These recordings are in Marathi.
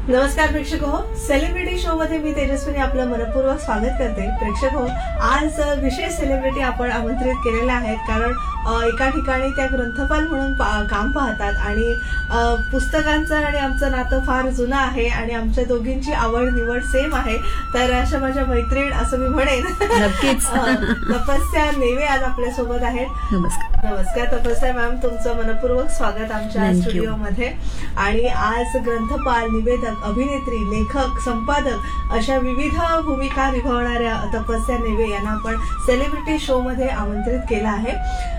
नमस्कार प्रेक्षक हो, सेलिब्रिटी शो मध्ये मी तेजस्विनी आपलं मनपूर्वक स्वागत करते. प्रेक्षक हो, आज विशेष सेलिब्रिटी आपण आमंत्रित केलेल्या आहेत, कारण एका ठिकाणी त्या ग्रंथपाल म्हणून काम पाहतात आणि पुस्तकांचं आणि आमचं नातं फार जुनं आहे आणि आमच्या दोघींची आवड निवड सेम आहे. तर अशा माझ्या मैत्रीण असं मी म्हणेन. नक्कीच. तपस्या नेवे आज आपल्या सोबत आहेत. नमस्कार तपस्या मॅम, तुमचं मनपूर्वक स्वागत आमच्या स्टुडिओमध्ये. आणि आज ग्रंथपाल, निवेदक, अभिनेत्री, लेखक, संपादक अशा विविध भूमिका निभावणाऱ्या तपस्या नेवे यांना आपण सेलिब्रिटी शो मध्ये आमंत्रित केलं आहे.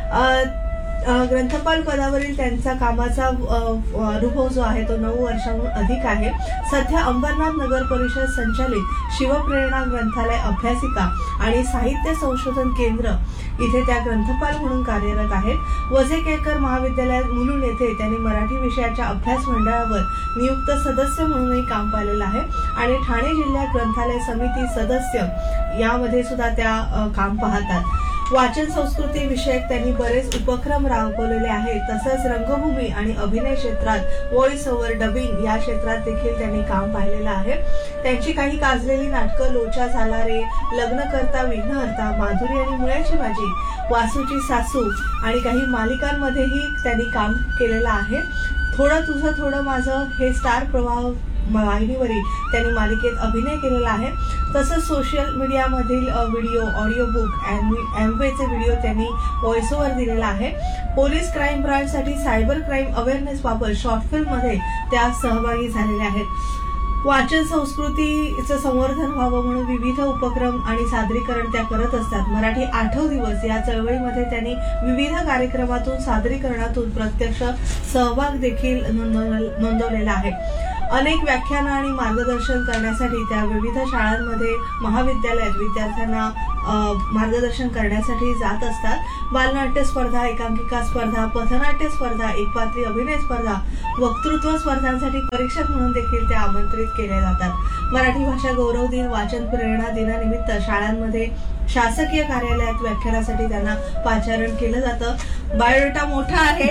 ग्रंथपाल पदावरील त्यांचा कामाचा अनुभव जो आहे तो 9 वर्षांहून अधिक आहे. सध्या अंबरनाथ नगर परिषद संचालित शिवप्रेरणा ग्रंथालय अभ्यासिका आणि साहित्य संशोधन केंद्र इथे त्या ग्रंथपाल म्हणून कार्यरत आहेत. वझे केळकर महाविद्यालयात मुलुंड येथे त्यांनी मराठी विषयाच्या अभ्यास मंडळावर नियुक्त सदस्य म्हणूनही काम पाहिलेलं आहे आणि ठाणे जिल्ह्यात ग्रंथालय समिती सदस्य यामध्ये सुद्धा त्या काम पाहतात. वाचन संस्कृती विषयक त्यांनी बरेच उपक्रम राबवलेले आहेत. तसंच रंगभूमी आणि अभिनय क्षेत्रात व्हॉइस ओव्हर, डबिंग या क्षेत्रात देखील त्यांनी काम पाहिलेलं आहे. त्यांची काही गाजलेली नाटकं लोचा झाला रे, लग्न करता विघ्नहर्ता, माधुरी आणि मुळ्याची भाजी, वासूची सासू आणि काही मालिकांमध्येही त्यांनी काम केलेलं आहे. थोडं तुझं थोडं माझं हे स्टार प्रवाह वाहिनीवरील त्यांनी मालिकेत अभिनय केलेला आहे. तसंच social मीडियामधील video, audio book, एमवेचे video त्यांनी व्हॉइस ओव्हर दिलेला आहे. Police crime ब्रांचसाठी cyber crime awareness बाबत शॉर्ट फिल्ममध्ये त्या सहभागी झालेल्या आहेत. वाचन संस्कृतीचं संवर्धन व्हावं म्हणून विविध उपक्रम आणि सादरीकरण त्या करत असतात. मराठी आठव दिवस या चळवळीमध्ये त्यांनी विविध कार्यक्रमातून, सादरीकरणातून प्रत्यक्ष सहभाग देखील नोंदवलेला आहे. अनेक व्याख्यानं आणि मार्गदर्शन करण्यासाठी त्या विविध शाळांमध्ये, महाविद्यालयात विद्यार्थ्यांना मार्गदर्शन करण्यासाठी जात असतात. बालनाट्य स्पर्धा, एकांकिका स्पर्धा, पथनाट्य स्पर्धा, एकपात्री अभिनय स्पर्धा, वक्तृत्व स्पर्धांसाठी परीक्षक म्हणून देखील त्या आमंत्रित केल्या जातात. मराठी भाषा गौरव दिन, वाचन प्रेरणा दिनानिमित्त शाळांमध्ये, शासकीय कार्यालयात व्याख्यानासाठी त्यांना पाचारण केलं जातं. बायोडेटा मोठा आहे,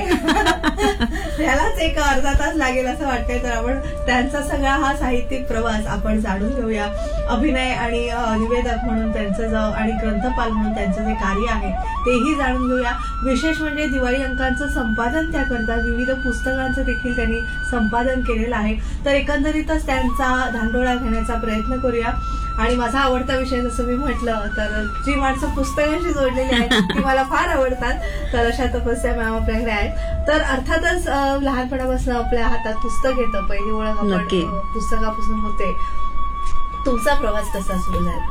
त्यालाच एक अर्धा तास लागेल असं वाटतंय. तर आपण त्यांचा सगळा हा साहित्यिक प्रवास आपण जाणून घेऊया. अभिनय आणि निवेदक म्हणून त्यांचं आणि ग्रंथपाल म्हणून त्यांचं जे कार्य आहे तेही जाणून घेऊया. विशेष म्हणजे दिवाळी अंकांचं संपादन त्या करतात. विविध पुस्तकांचं देखील त्यांनी संपादन केलेलं आहे. तर एकंदरीतच त्यांचा धांडोळा घेण्याचा प्रयत्न करूया. आणि माझा आवडता विषय जसं मी म्हटलं तर जी माणसं पुस्तकांशी जोडलेली आहेत ती मला फार आवडतात. तर अशा तपस्या मॅम आपल्याकडे आहेत. तर अर्थातच लहानपणापासून आपल्या हातात पुस्तक येतं, पहिली ओळख आपण पुस्तकापासून होते. तुमचा प्रवास कसा सुरू झाला?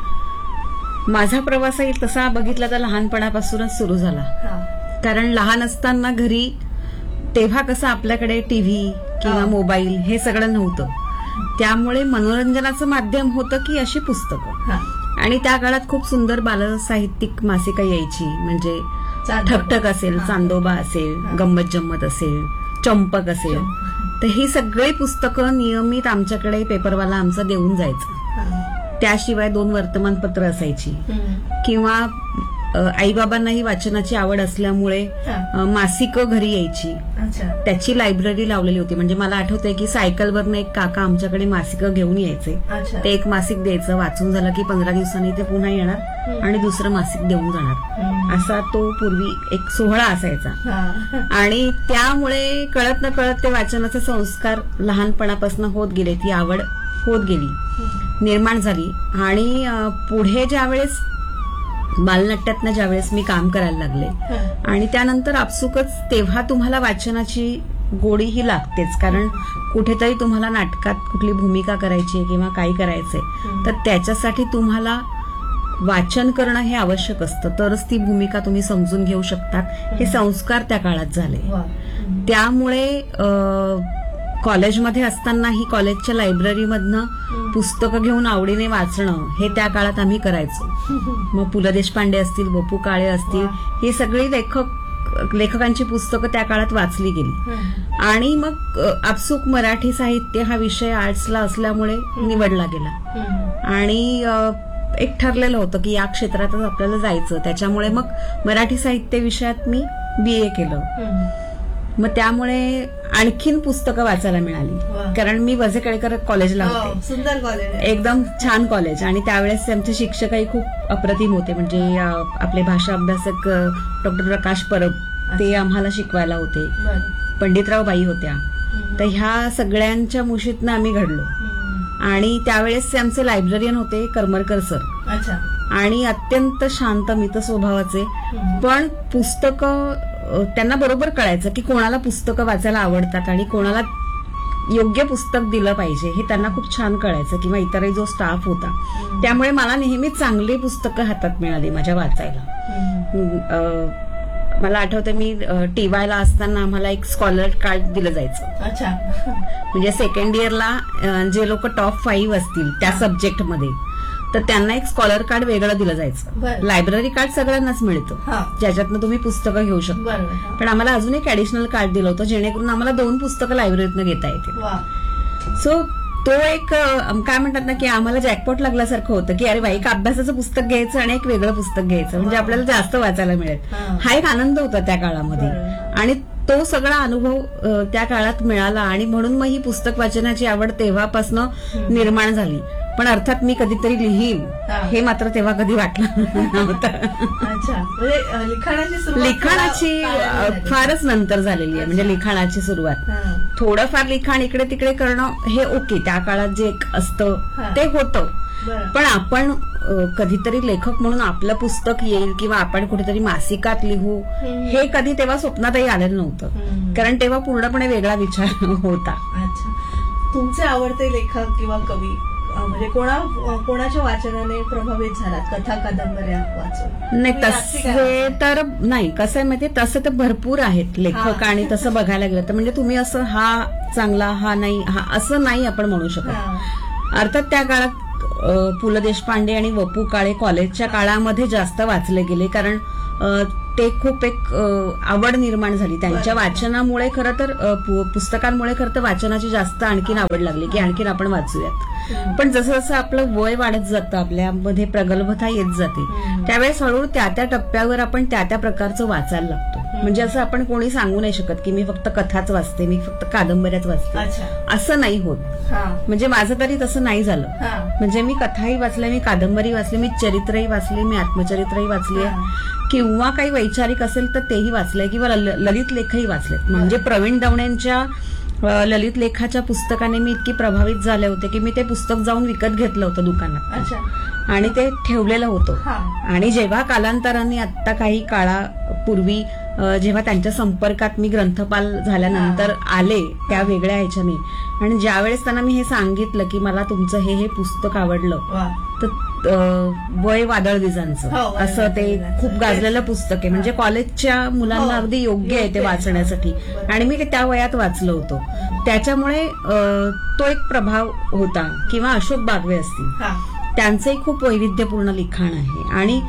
माझा प्रवासही तसा बघितला तर लहानपणापासूनच सुरू झाला. कारण लहान असताना घरी तेव्हा कसं आपल्याकडे टीव्ही किंवा मोबाईल हे सगळं नव्हतं. त्यामुळे मनोरंजनाचं माध्यम होतं की अशी पुस्तकं. आणि त्या काळात खूप सुंदर बालसाहित्यिक मासिका यायची. म्हणजे ठकठक असेल, चांदोबा असेल, गंमत जम्मत असेल, चंपक असेल, तर ही सगळी पुस्तकं नियमित आमच्याकडे पेपरवाला आमचा देऊन जायचा. त्याशिवाय 2 वर्तमानपत्र असायची. किंवा आईबाबांनाही वाचनाची आवड असल्यामुळे मासिकं घरी यायची. त्याची लायब्ररी लावलेली होती. म्हणजे मला आठवतंय की सायकलवरनं एक काका आमच्याकडे मासिकं घेऊन यायचे. ते एक मासिक द्यायचं, वाचून झालं की 15 दिवसांनी ते पुन्हा येणार आणि दुसरं मासिक देऊन जाणार. असा तो पूर्वी एक सोहळा असायचा. आणि त्यामुळे कळत न कळत ते वाचनाचे संस्कार लहानपणापासून होत गेले. ती आवड होत गेली, निर्माण झाली. आणि पुढे ज्यावेळेस बालनाट्यातनं ज्यावेळेस मी काम करायला लागले आणि त्यानंतर आपसुकच तेव्हा तुम्हाला वाचनाची गोडी ही लागतेच. कारण कुठेतरी तुम्हाला नाटकात कुठली भूमिका करायची किंवा काही करायचंय तर त्याच्यासाठी तुम्हाला वाचन करणं हे आवश्यक असतं. तरच ती भूमिका तुम्ही समजून घेऊ शकतात. हे संस्कार त्या काळात झाले. त्यामुळे कॉलेजमध्ये असतानाही कॉलेजच्या लायब्ररीमधनं पुस्तकं घेऊन आवडीने वाचणं हे त्या काळात आम्ही करायचो. मग पु ल देशपांडे असतील, वपू काळे असतील, ही सगळी लेखकांची पुस्तकं त्या काळात वाचली गेली. आणि मग आपसूक मराठी साहित्य हा विषय आर्ट्सला असल्यामुळे निवडला गेला. आणि एक ठरलेलं होतं की या क्षेत्रातच आपल्याला जायचं. त्याच्यामुळे मग मराठी साहित्य विषयात मी BA केलं. मग त्यामुळे आणखीन पुस्तकं वाचायला मिळाली. कारण मी वजेकेळकर कॉलेजला होते. सुंदर कॉलेज, एकदम छान कॉलेज. आणि त्यावेळेस आमचे शिक्षकही खूप अप्रतिम होते. म्हणजे आपले भाषा अभ्यासक डॉक्टर प्रकाश परब ते आम्हाला शिकवायला होते. पंडितराव बाई होत्या. तर ह्या सगळ्यांच्या मुशीतनं आम्ही घडलो. आणि त्यावेळेस आमचे लायब्ररियन होते करमरकर सर. आणि अत्यंत शांत मित स्वभावाचे, पण पुस्तकं त्यांना बरोबर कळायचं की कोणाला पुस्तकं वाचायला आवडतात आणि कोणाला योग्य पुस्तक दिलं पाहिजे हे त्यांना खूप छान कळायचं, किंवा इतरही जो स्टाफ होता. त्यामुळे मला नेहमी चांगली पुस्तकं हातात मिळाली माझ्या वाचायला. मला आठवतं मी टीवायला असताना आम्हाला एक स्कॉलर कार्ड दिलं जायचं. म्हणजे सेकंड इयरला जे लोक टॉप 5 असतील त्या सब्जेक्टमध्ये, तर त्यांना एक स्कॉलर कार्ड वेगळं दिलं जायचं. लायब्ररी कार्ड सगळ्यांनाच मिळतं ज्याच्यातनं तुम्ही पुस्तकं घेऊ शकता. पण आम्हाला अजून एक ऍडिशनल कार्ड दिलं होतं जेणेकरून आम्हाला 2 पुस्तकं लायब्ररीतनं घेता येतील. सो तो एक काय म्हणतात ना की आम्हाला जॅकपॉट लागल्यासारखं होतं की अरे बाई, एक अभ्यासाचं पुस्तक घ्यायचं आणि एक वेगळं पुस्तक घ्यायचं, म्हणजे आपल्याला जास्त वाचायला मिळेल. हा एक आनंद होता त्या काळामध्ये. आणि तो सगळा अनुभव त्या काळात मिळाला. आणि म्हणून मग ही पुस्तक वाचनाची आवड तेव्हापासून निर्माण झाली. पण अर्थात मी कधीतरी लिहीन हे मात्र तेव्हा कधी वाटलं नव्हतं. लिखाणाची फारच नंतर झालेली आहे. म्हणजे लिखाणाची सुरुवात, थोडंफार लिखाण इकडे तिकडे करणं हे ओके, त्या काळात जे एक असतं ते होतं. पण आपण कधीतरी लेखक म्हणून आपलं पुस्तक येईल किंवा आपण कुठेतरी मासिकात लिहू हे कधी तेव्हा स्वप्नातही आलेलं नव्हतं. कारण तेव्हा पूर्णपणे वेगळा विचार होता. तुमचे आवडते लेखक किंवा कवी म्हणजे कोणाच्या वाचनाने प्रभावित झालात, कथा कादंबऱ्या वाचून? नाही तसे तर नाही. कसं आहे माहितीये, तसं तर भरपूर आहेत लेखक. आणि तसं बघायला गेलं तर म्हणजे तुम्ही असं हा चांगला हा नाही हा असं नाही आपण म्हणू शकत. अर्थात त्या काळात पु ल देशपांडे आणि वपू काळे कॉलेजच्या काळामध्ये जास्त वाचले गेले. कारण ते खूप एक आवड निर्माण झाली त्यांच्या वाचनामुळे. खरं तर पुस्तकांमुळे खरं तर वाचनाची जास्त आणखीन आवड लागली की आणखीन आपण वाचूयात. पण जसं जसं आपलं वय वाढत जातं, आपल्यामध्ये प्रगल्भता येत जाते, त्यावेळेस हळूहळू त्या त्या टप्प्यावर आपण त्या त्या प्रकारचं वाचायला लागतो. म्हणजे असं आपण कोणी सांगू नाही शकत की मी फक्त कथाच वाचते, मी फक्त कादंबऱ्याच वाचते, असं नाही होत. म्हणजे माझं तरी तसं नाही झालं. म्हणजे मी कथाही वाचल्या, मी कादंबरी वाचली, मी चरित्रही वाचली, मी आत्मचरित्रही वाचली आहे, किंवा काही वैचारिक असेल तर तेही वाचलंय, किंवा ललित लेखही वाचलेत. म्हणजे प्रवीण दवण्यांच्या ललित लेखाच्या पुस्तकाने मी इतकी प्रभावित झाले होते की मी ते पुस्तक जाऊन विकत घेतलं होतं दुकानात आणि ते ठेवलेलं होतं. आणि जेव्हा कालांतराने आता काही काळापूर्वी जेव्हा त्यांच्या संपर्कात मी ग्रंथपाल झाल्यानंतर आले त्या वेगळ्या ह्याच्याने, आणि ज्यावेळेस त्यांना मी हे सांगितलं की मला तुमचं हे पुस्तक आवडलं, तर वय वादळवीजांचं असं ते खूप गाजलेलं पुस्तक आहे. म्हणजे कॉलेजच्या मुलांना अगदी योग्य आहे ते वाचण्यासाठी. आणि मी ते त्या वयात वाचलं होतं. त्याच्यामुळे तो एक प्रभाव होता. किंवा अशोक बागवे असतील, त्यांचंही खूप वैविध्यपूर्ण लिखाण आहे. आणि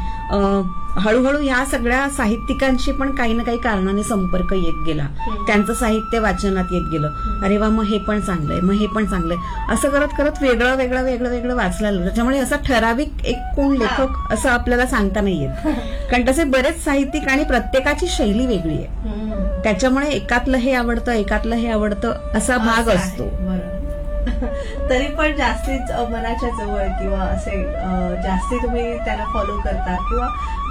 हळूहळू ह्या सगळ्या साहित्यिकांशी पण काही ना काही कारणाने संपर्क येत गेला. त्यांचं साहित्य वाचनात येत गेलं. अरे वा, मग हे पण चांगलंय, मग हे पण चांगलंय, असं करत करत वेगळं वेगळं वेगळं वेगळं वाचलं लागलं. त्याच्यामुळे असं ठराविक एक कोण लेखक असं आपल्याला सांगता नाही येत. कारण तसे बरेच साहित्यिक आणि प्रत्येकाची शैली वेगळी आहे. त्याच्यामुळे एकातलं हे आवडतं, एकातलं हे आवडतं असा भाग असतो. तरी पण जास्तीच मनाच्या जवळ किंवा असे जास्ती तुम्ही त्याला फॉलो करता, किंवा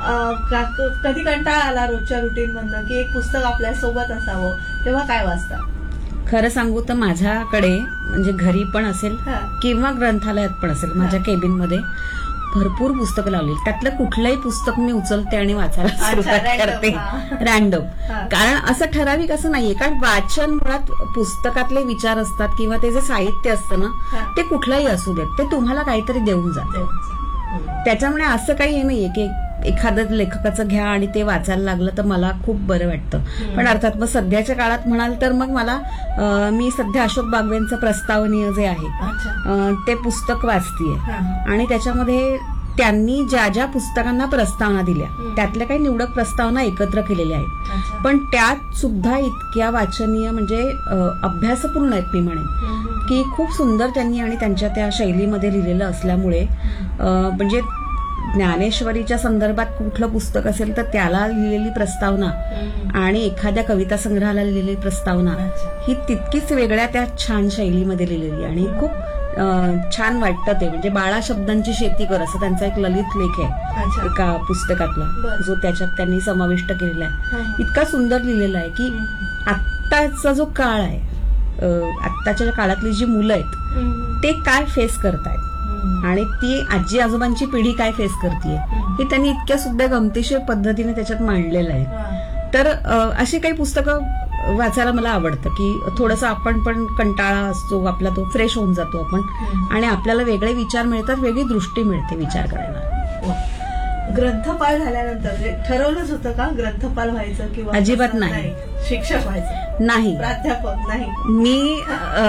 कधी कंटाळा आला रोजच्या रुटीन मधनं की एक पुस्तक आपल्या सोबत असावं, तेव्हा काय वाचता? खरं सांगू तर माझ्याकडे म्हणजे घरी पण असेल किंवा ग्रंथालयात पण असेल, माझ्या केबिनमध्ये भरपूर पुस्तकं लावली. त्यातलं कुठलंही पुस्तक मी उचलते आणि वाचायला सुरुवात करते, रॅन्डम. कारण असं ठराविक असं नाहीये. कारण वाचन मुळात पुस्तकातले विचार असतात किंवा ते जे साहित्य असतं ना, ते कुठलंही असू देत, ते तुम्हाला काहीतरी देऊन जातं. त्याच्यामुळे असं काही हे नाहीये की एखादं लेखकाचं घ्या आणि ते वाचायला लागलं तर मला खूप बरं वाटतं. पण अर्थात मग सध्याच्या काळात म्हणाल तर मग मला मी सध्या अशोक बागवेंचं प्रस्तावनीय जे आहे ते पुस्तक वाचतीये. आणि त्याच्यामध्ये त्यांनी ज्या ज्या पुस्तकांना प्रस्तावना दिल्या त्यातल्या काही निवडक प्रस्तावना एकत्र केलेल्या आहेत. पण त्यात सुद्धा इतक्या वाचनीय म्हणजे अभ्यासपूर्ण आहेत मी म्हणेन की खूप सुंदर त्यांनी आणि त्यांच्या त्या शैलीमध्ये लिहिलेलं असल्यामुळे म्हणजे ज्ञानेश्वरीच्या संदर्भात कुठलं पुस्तक असेल तर त्याला लिहिलेली प्रस्तावना आणि एखाद्या कविता संग्रहाला लिहिलेली प्रस्तावना ही तितकीच वेगळ्या त्या छान शैलीमध्ये लिहिलेली आणि खूप छान वाटतं ते. म्हणजे बाळा शब्दांची शेती कर असं त्यांचा एक ललित लेख आहे एका पुस्तकातला, जो त्याच्यात त्यांनी समाविष्ट केलेला आहे. इतका सुंदर लिहिलेला आहे की आत्ताचा जो काळ आहे, आत्ताच्या काळातली जी मुलं आहेत ते काय फेस करतायत आणि ती आजी आजोबांची पिढी काय फेस करते हे त्यांनी इतक्या सुद्धा गमतीशीर पद्धतीने त्याच्यात मांडलेलं आहे. तर अशी काही पुस्तकं वाचायला मला आवडतं की थोडंसं आपण पण कंटाळा असतो आपला, तो फ्रेश होऊन जातो आपण आणि आपल्याला वेगळे विचार मिळतात, वेगळी दृष्टी मिळते विचार करायला. ग्रंथपाल झाल्यानंतर ठरवलंच होतं का ग्रंथपाल व्हायचं किंवा अजिबात नाही. शिक्षक व्हायचं नाही, प्राध्यापक नाही. मी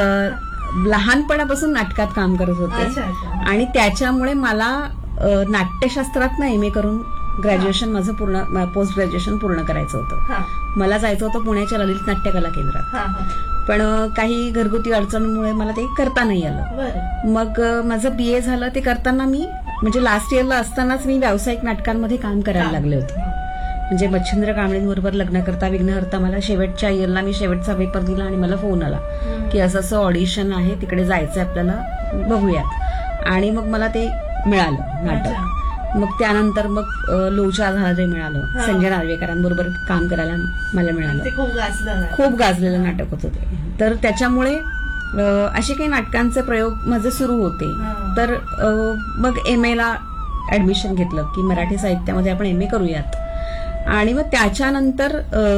लहानपणापासून नाटकात काम करत होते आणि त्याच्यामुळे मला नाट्यशास्त्रात MA करून ग्रॅज्युएशन माझं पूर्ण, पोस्ट ग्रॅज्युएशन पूर्ण करायचं होतं. मला जायचं होतं पुण्याच्या ललित नाट्य कला केंद्रात, पण काही घरगुती अडचणीमुळे मला ते करता नाही आलं. मग माझं BA झालं. ते करताना मी म्हणजे लास्ट इयरला असतानाच मी व्यावसायिक नाटकांमध्ये काम करायला लागले होते. म्हणजे मच्छिंद्र कांबळेंबरोबर लग्न करता विघ्नहर्ता मला शेवटच्या इयरला मी शेवटचा पेपर दिला आणि मला फोन आला की असं असं ऑडिशन आहे, तिकडे जायचं आपल्याला, बघूयात. आणि मग मला ते मिळालं नाटक. मग त्यानंतर मग लोचा झाले मिळालं, संजय नार्वेकरांबरोबर काम करायला मला मिळालं. खूप गाजलेलं नाटक होतं ते. तर त्याच्यामुळे असे काही नाटकांचे प्रयोग माझे सुरू होते. तर मग MA ला ऍडमिशन घेतलं की मराठी साहित्यामध्ये आपण MA करूयात. आणि मग त्याच्यानंतर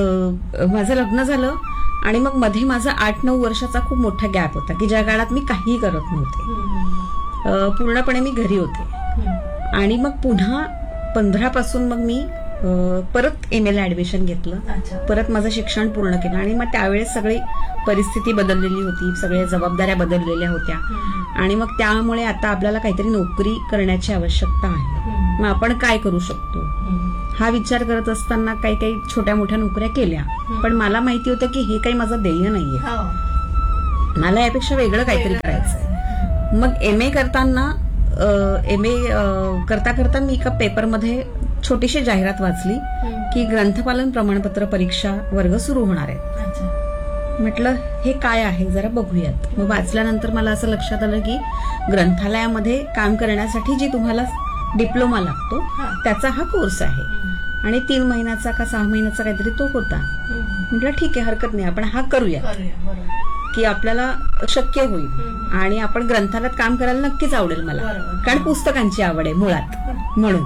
माझं लग्न झालं आणि मग मध्ये माझा 8-9 वर्षाचा खूप मोठा गॅप होता की ज्या काळात मी काहीही करत नव्हते, पूर्णपणे मी घरी होते. आणि मग पुन्हा 15 पासून मग मी परत MA ला ऍडमिशन घेतलं, परत माझं शिक्षण पूर्ण केलं. आणि मग त्यावेळेस सगळी परिस्थिती बदललेली होती, सगळ्या जबाबदाऱ्या बदललेल्या होत्या आणि मग त्यामुळे आता आपल्याला काहीतरी नोकरी करण्याची आवश्यकता आहे. मग आपण काय करू शकतो हा विचार करत असताना काही काही छोट्या मोठ्या नोकऱ्या केल्या, पण मला माहिती होतं की हे काही माझं ध्येय नाहीये, मला यापेक्षा वेगळं काहीतरी करायचंय. मग MA करताना MA करता करता मी एका पेपरमध्ये छोटीशी जाहिरात वाचली की ग्रंथपालन प्रमाणपत्र परीक्षा वर्ग सुरू होणार आहेत. म्हटलं हे काय आहे जरा बघूयात. मग वाचल्यानंतर मला असं लक्षात आलं की ग्रंथालयामध्ये काम करण्यासाठी जी तुम्हाला डिप्लोमा लागतो त्याचा हा कोर्स आहे आणि 3 महिन्याचा का 6 महिन्याचा काहीतरी तो होता. म्हटलं ठीक आहे, हरकत नाही, आपण हा करूया की आपल्याला शक्य होईल आणि आपण ग्रंथालयात काम करायला नक्कीच आवडेल मला, कारण पुस्तकांची आवड आहे मुळात म्हणून.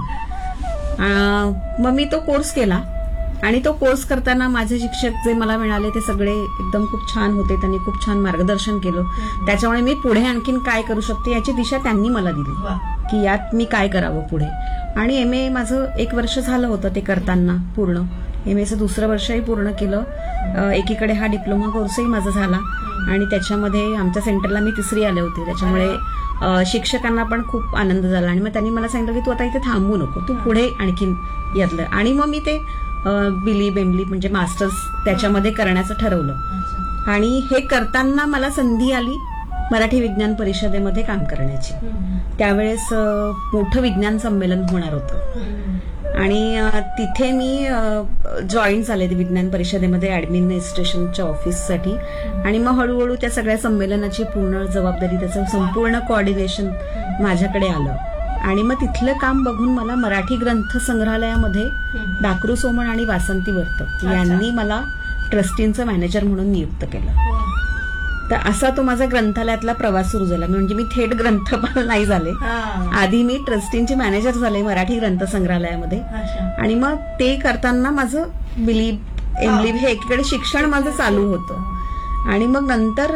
मग मी तो कोर्स केला आणि तो कोर्स करताना माझे शिक्षक जे मला मिळाले ते सगळे एकदम खूप छान होते. त्यांनी खूप छान मार्गदर्शन केलं. त्याच्यामुळे मी पुढे आणखीन काय करू शकते याची दिशा त्यांनी मला दिली की यात मी काय करावं पुढे. आणि MA माझं 1 वर्ष झालं होतं ते करताना पूर्ण. MAचं 2रं वर्षही पूर्ण केलं. एकीकडे हा डिप्लोमा कोर्सही माझा झाला आणि त्याच्यामध्ये आमच्या सेंटरला मी 3री आले होते. त्याच्यामुळे शिक्षकांना पण खूप आनंद झाला आणि मग त्यांनी मला सांगितलं की तू आता इथे थांबू नको, तू पुढे आणखीन यातलं. आणि मग मी ते बिली बेंबली म्हणजे मास्टर्स त्याच्यामध्ये करण्याचं ठरवलं. आणि हे करताना मला संधी आली मराठी विज्ञान परिषदेमध्ये काम करण्याची. त्यावेळेस मोठं विज्ञान संमेलन होणार होतं आणि तिथे मी जॉईन झाले विज्ञान परिषदेमध्ये ऍडमिनिस्ट्रेशनच्या ऑफिससाठी. आणि मग हळूहळू त्या सगळ्या संमेलनाची पूर्ण जबाबदारी, त्याचं संपूर्ण कोऑर्डिनेशन माझ्याकडे आलं. आणि मग तिथलं काम बघून मला मराठी ग्रंथ संग्रहालयामध्ये डाकरू सोमण आणि वासंती वर्त यांनी मला ट्रस्टींचं मॅनेजर म्हणून नियुक्त केलं. तर असा तो माझा ग्रंथालयातला प्रवास सुरू झाला. म्हणजे मी थेट ग्रंथपाल नाही झाले, आधी मी ट्रस्टींचे मॅनेजर झाले मराठी ग्रंथ संग्रहालयामध्ये. आणि मग ते करताना माझं बिलीप एमलीप हे एकीकडे शिक्षण माझं चालू होतं. आणि मग नंतर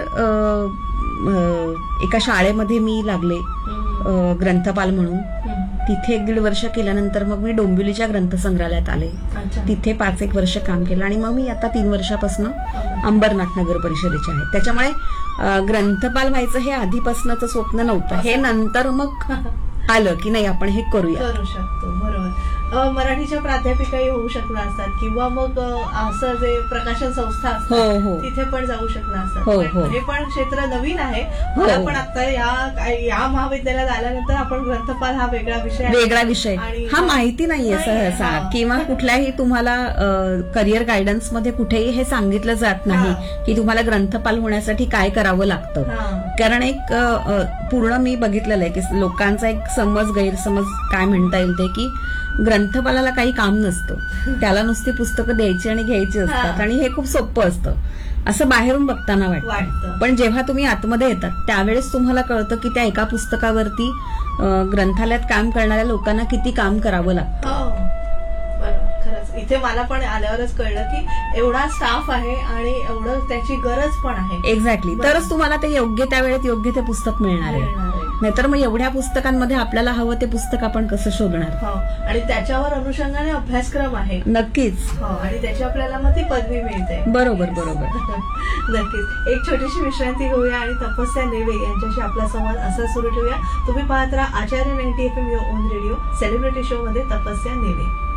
एका शाळेमध्ये मी लागले ग्रंथपाल म्हणून. तिथे 1-1.5 वर्ष केल्यानंतर मग मी डोंबिवलीच्या ग्रंथसंग्रहालयात आले. तिथे 5-1 वर्ष काम केलं आणि मग मी आता 3 वर्षापासून अंबरनाथ नगर परिषदेचे आहे. त्याच्यामुळे ग्रंथपाल व्हायचं हे आधीपासूनच स्वप्न नव्हतं, हे नंतर मग आलं की नाही आपण हे करू शकतो. बरोबर. मराठीच्या प्राध्यापिकाही होऊ शकला असतात किंवा मग असं जे प्रकाशन संस्था हो, असतात हो. तिथे पण जाऊ शकला हो, हो. असतात. हे पण क्षेत्र नवीन आहे मला, हो. पण आता या महाविद्यालयात आल्यानंतर आपण ग्रंथपाल हा वेगळा विषय आहे. वेगळा विषय आणि हा माहिती नाहीये नाहीये, सहसा हा. किंवा कुठल्याही तुम्हाला करिअर गायडन्स मध्ये कुठेही हे सांगितलं जात नाही की तुम्हाला ग्रंथपाल होण्यासाठी काय करावं लागतं. हा. कारण एक पूर्ण मी बघितलेलं आहे की लोकांचा एक गैरसमज काय म्हणता येईल ते की ग्रंथपालाला काही काम नसतं, त्याला नुसती पुस्तकं द्यायची आणि घ्यायची असतात हा. आणि हे खूप सोपं असतं असं बाहेरून बघताना वाटतं. पण जेव्हा तुम्ही आतमध्ये येतात त्यावेळेस तुम्हाला कळतं की त्या एका पुस्तकावरती ग्रंथालयात काम करणाऱ्या लोकांना किती काम करावं लागतं. हो बरोबर, खरंच इथे मला पण आल्यावरच कळलं की एवढा स्टाफ आहे आणि एवढं त्याची गरज पण आहे. एक्झॅक्टली, तरच तुम्हाला ते योग्य त्या वेळेत योग्य ते पुस्तक मिळणार आहे. नाहीतर मग एवढ्या पुस्तकांमध्ये आपल्याला हवं ते पुस्तक आपण कसं शोधणार. हो, आणि त्याच्यावर अनुषंगाने अभ्यासक्रम आहे. नक्कीच. हो, आणि त्याची आपल्याला मग ती पदवी मिळते. बरोबर बरोबर. नक्कीच. एक छोटीशी विश्रांती घेऊया आणि तपस्या नेवे यांच्याशी आपला संवाद असा सुरू ठेवूया. तुम्ही पाहत राहा आचार्य 90 FM on radio celebrity show मध्ये तपस्या नेवे.